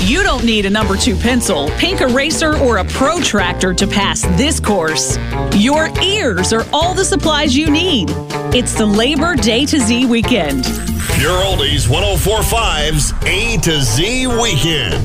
You don't need a number 2 pencil, pink eraser, or a protractor to pass this course. Your ears are all the supplies you need. It's the Labor Day to Z weekend. Pure Oldies 104.5's A to Z Weekend.